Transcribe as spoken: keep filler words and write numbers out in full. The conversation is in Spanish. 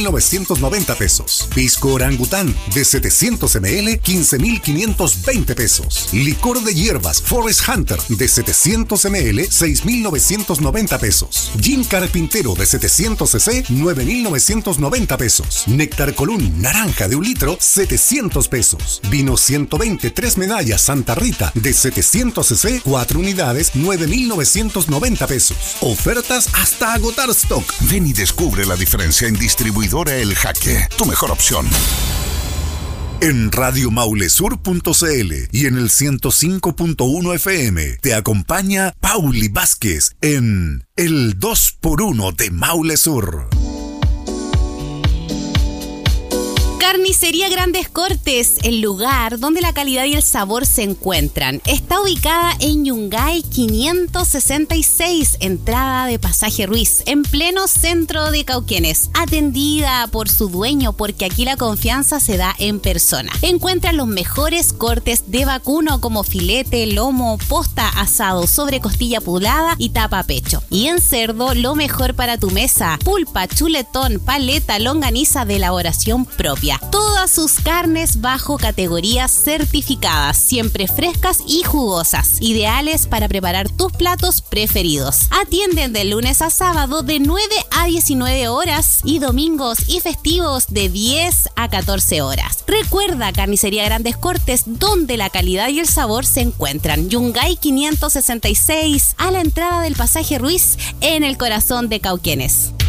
mil novecientos noventa pesos. Pisco orangután de setecientos mililitros, quince mil quinientos veinte pesos. Licor de hierbas Forest Hunter de setecientos mililitros, seis mil novecientos noventa pesos. Gin Carpintero de setecientos centilitros, nueve mil novecientos noventa pesos. Néctar Colún naranja de un litro, setecientos pesos. Vino ciento veinte, tres medallas Santa Rita de setecientos centilitros, cuatro unidades, nueve mil novecientos noventa pesos. Ofertas hasta agotar stock. Ven y descubre la diferencia en Distribuidora El Jaque, tu mejor opción. En radio maulesur punto cl y en el ciento cinco punto uno F M te acompaña Pauli Vázquez en El dos por uno de Maule Sur. Carnicería Grandes Cortes, el lugar donde la calidad y el sabor se encuentran. Está ubicada en Yungay quinientos sesenta y seis, entrada de Pasaje Ruiz, en pleno centro de Cauquenes. Atendida por su dueño, porque aquí la confianza se da en persona. Encuentran los mejores cortes de vacuno como filete, lomo, posta, asado, sobre costilla pulada y tapa pecho. Y en cerdo, lo mejor para tu mesa: pulpa, chuletón, paleta, longaniza de elaboración propia. Todas sus carnes bajo categorías certificadas, siempre frescas y jugosas, ideales para preparar tus platos preferidos. Atienden de lunes a sábado de nueve a diecinueve horas y domingos y festivos de diez a catorce horas. Recuerda, Carnicería Grandes Cortes, donde la calidad y el sabor se encuentran. Yungay quinientos sesenta y seis, a la entrada del Pasaje Ruiz, en el corazón de Cauquenes.